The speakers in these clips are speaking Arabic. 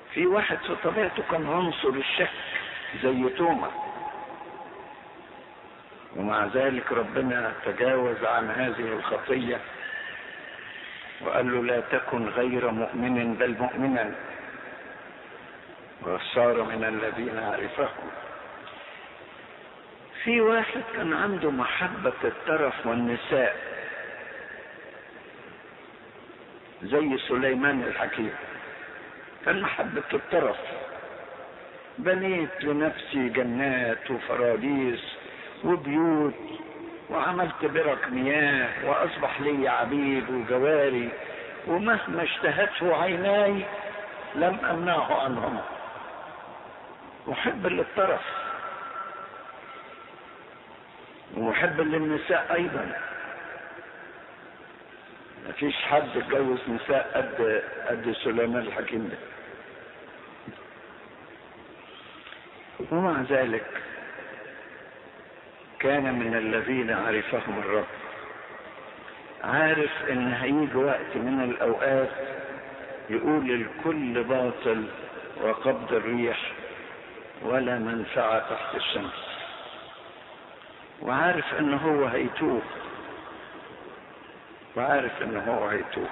في واحد في طبيعته كان عنصر الشك زي توما، ومع ذلك ربنا تجاوز عن هذه الخطية وقال له لا تكن غير مؤمن بل مؤمنا، وصار من الذين عرفهم. في واحد كان عنده محبة الترف والنساء زي سليمان الحكيم، كان محبة الترف، بنيت لنفسي جنات وفراديس وبيوت وعملت برك مياه وأصبح لي عبيد وجواري، ومهما اشتهته عيناي لم أمنعه عنهم. محب للطرف ومحب للنساء أيضا. مفيش حد اتجوز نساء قد سليمان الحكيم ده. ومع ذلك كان من الذين عرفهم الرب، عارف ان هيجي وقت من الاوقات يقول الكل باطل وقبض الريح ولا منفعة تحت الشمس، وعارف ان هو هيتوب، وعارف ان هو هيتوب،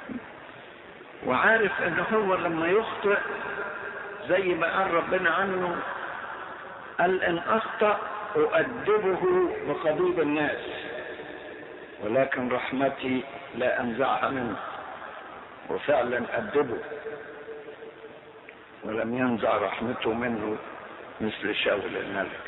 وعارف ان هو لما يخطئ زي ما قال ربنا عنه، قال ان اخطأ أؤدبه بقضيب الناس ولكن رحمتي لا أنزعها منه. وفعلا أدبه ولم ينزع رحمته منه مثل شاول الملك.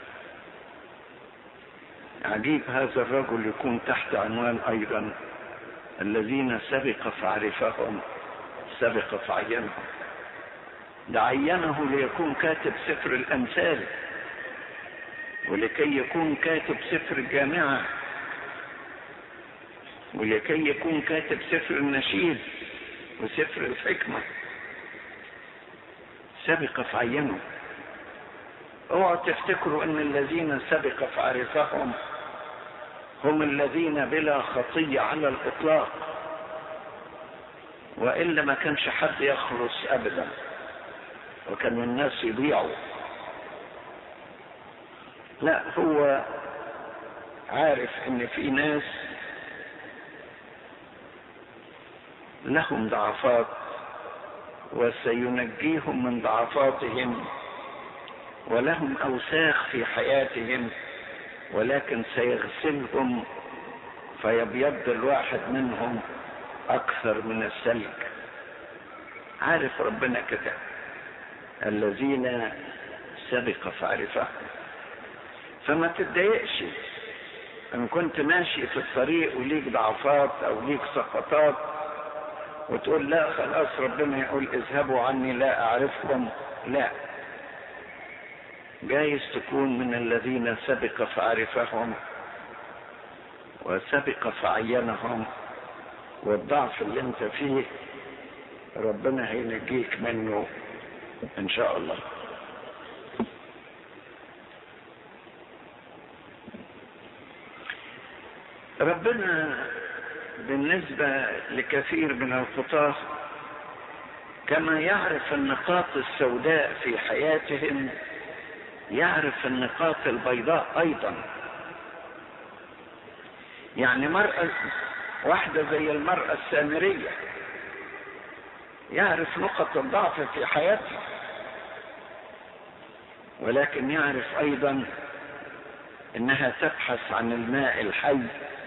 عجيب هذا الرجل يكون تحت عنوان أيضا الذين سبق فعرفهم سبق فعينهم. ده عينه ليكون كاتب سفر الأمثال، ولكي يكون كاتب سفر الجامعة، ولكي يكون كاتب سفر النشيد وسفر الحكمة. سبق فعينه. اوعوا تفتكروا ان الذين سبق فعرفهم هم الذين بلا خطية على الإطلاق، وإلا ما كانش حد يخلص أبدا وكان الناس يضيعوا. لا، هو عارف ان في ناس لهم ضعفات وسينجيهم من ضعفاتهم، ولهم أوساخ في حياتهم ولكن سيغسلهم فيبيض الواحد منهم أكثر من السلك. عارف ربنا كده الذين سبق فعرفهم. فما تتضايقش ان كنت ماشي في الطريق وليك ضعفات او ليك سقطات وتقول لا خلاص ربنا يقول اذهبوا عني لا اعرفكم. لا، جايز تكون من الذين سبق فعرفهم وسبق فعينهم، والضعف اللي انت فيه ربنا هينجيك منه ان شاء الله. ربنا بالنسبة لكثير من الخطاة كما يعرف النقاط السوداء في حياتهم يعرف النقاط البيضاء أيضا. يعني مرأة واحدة زي المرأة السامرية يعرف نقط الضعف في حياتها، ولكن يعرف أيضا إنها تبحث عن الماء الحي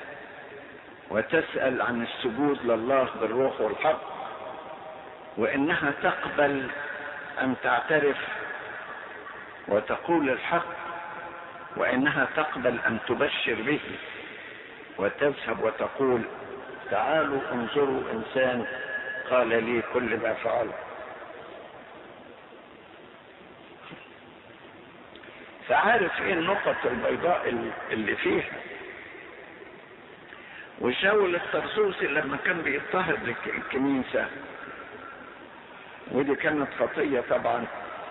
وتسأل عن السجود لله بالروح والحق، وإنها تقبل أن تعترف وتقول الحق، وإنها تقبل أن تبشر به وتذهب وتقول تعالوا انظروا إنسان قال لي كل ما فعل. فعارف ايه النقط البيضاء اللي فيها. وشاول الطرسوسي لما كان بيضطهد الكنيسة، ودي كانت خطية طبعا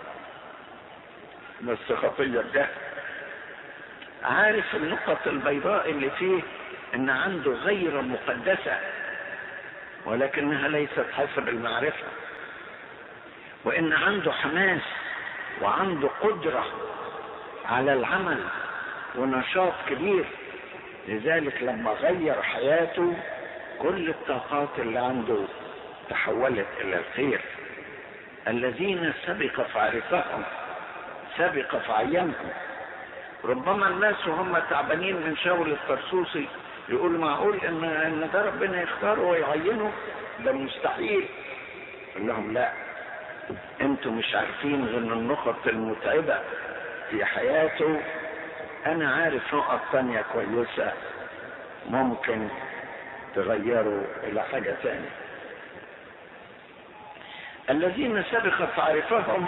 بس خطية بجهل، عارف النقط البيضاء اللي فيه ان عنده غير مقدسة ولكنها ليست حسب المعرفة، وإن عنده حماس وعنده قدرة على العمل ونشاط كبير. لذلك لما غير حياته كل الطاقات اللي عنده تحولت إلى الخير. الذين سبق فعرفهم سبق فعينهم. ربما الناس وهم تعبانين من شاول الطرسوسي يقول معقول ان ده ربنا يختاره ويعينه؟ ده مستحيل. قال لهم لا، انتم مش عارفين غير النقط المتعبة في حياته، انا عارف نقط تانية كويسة ممكن تغيروا الى حاجة تانية. الذين سبق فعرفهم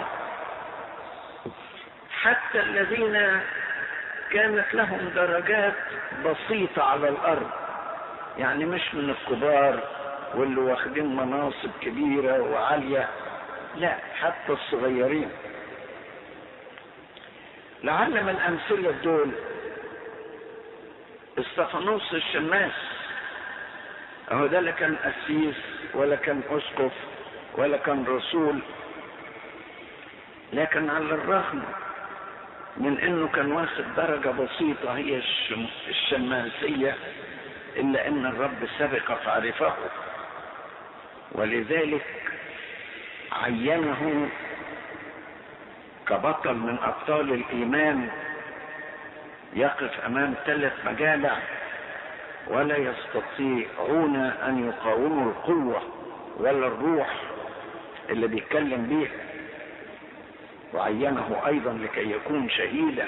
حتى الذين كانت لهم درجات بسيطة على الأرض، يعني مش من الكبار واللي واخدين مناصب كبيرة وعالية، لا، حتى الصغيرين. لعل من أمثلة دول استفانوس الشماس، اهو ده لا كان قسيس ولا كان اسقف ولا كان رسول، لكن على الرغم من انه كان واخد درجة بسيطة هي الشماسية، الا ان الرب سبق فعرفه، ولذلك عينه كبطل من ابطال الايمان يقف امام 3 مجامع ولا يستطيعون ان يقاوموا القوة ولا الروح اللي بيتكلم بيها. وعينه ايضا لكي يكون شهيدا،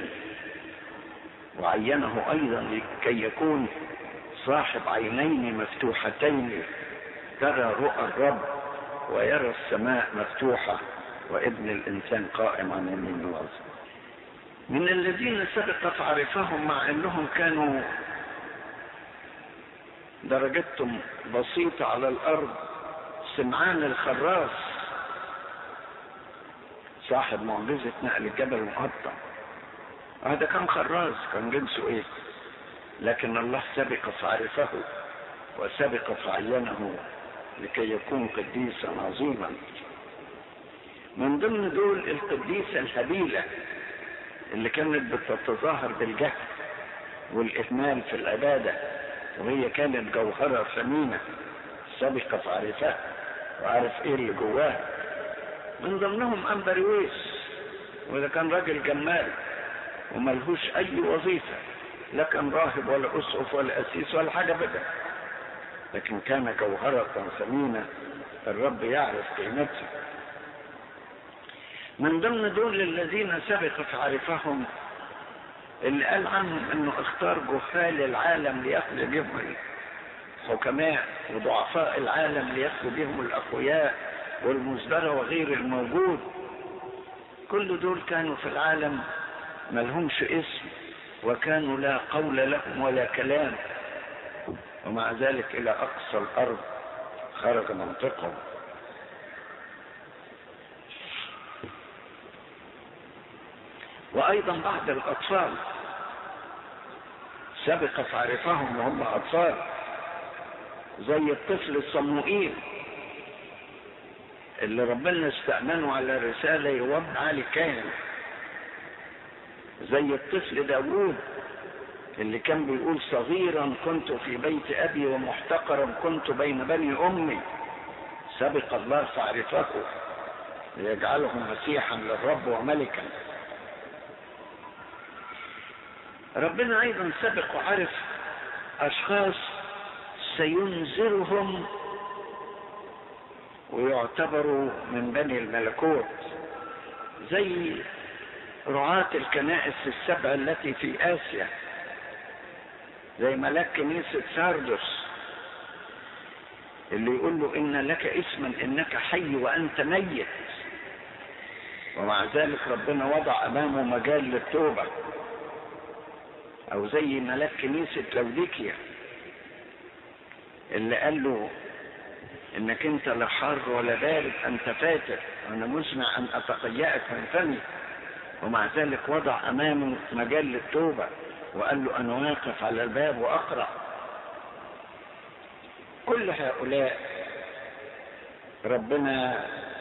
وعينه ايضا لكي يكون صاحب عينين مفتوحتين ترى رؤى الرب ويرى السماء مفتوحة وابن الانسان قائم عن يمين الله. من الذين سبق فعرفهم مع انهم كانوا درجتهم بسيطة على الارض سمعان الخراس صاحب معجزة نقل الجبل المقطع، هذا كان خراز، كان جنسه ايه؟ لكن الله سبق فعرفه وسبق فعينه لكي يكون قديسا عظيما. من ضمن دول القديسة الهبيلة اللي كانت بتتظاهر بالجهل والإهمال في العبادة، وهي كانت جوهرة ثمينة، سبق فعرفها وعرف ايه اللي جواها. من ضمنهم أمبرويس، وده كان راجل جمال وملهوش أي وظيفة، لا كان راهب ولا أسقف ولا أسيس ولا حاجة بدأ، لكن كان جوهرة ثمينة الرب يعرف قيمتها. من ضمن دول الذين سبق فعرفهم اللي قال عنهم انه اختار جهال العالم ليأخذ بهم الحكماء وضعفاء العالم ليأخذ بهم الأقوياء والمزدرى وغير الموجود. كل دول كانوا في العالم ملهمش اسم وكانوا لا قول لهم ولا كلام، ومع ذلك إلى أقصى الأرض خرج منطقهم. وأيضا بعض الأطفال سبق فعرفهم وهم أطفال، زي الطفل صموئيل اللي ربنا استأمنوا على رسالة يوضع على كاهن، زي الطفل داوود اللي كان بيقول صغيرا كنت في بيت أبي ومحتقرا كنت بين بني أمي، سبق الله فعرفه ليجعله مسيحا للرب وملكا. ربنا أيضا سبق وعرف أشخاص سينذرهم ويعتبروا من بني الملكوت، زي رعاة الكنائس السبع التي في آسيا، زي ملاك كنيسة ساردس اللي يقول له إن لك اسما إنك حي وأنت ميت، ومع ذلك ربنا وضع أمامه مجال للتوبة. أو زي ملاك كنيسة لوديكيا اللي قال له إنك أنت لا حار ولا بارد، أنت فاتر، وأنا مسمع أن أتقيأك من فمي، ومع ذلك وضع أمامه مجال للتوبة وقال له أنا واقف على الباب وأقرأ. كل هؤلاء ربنا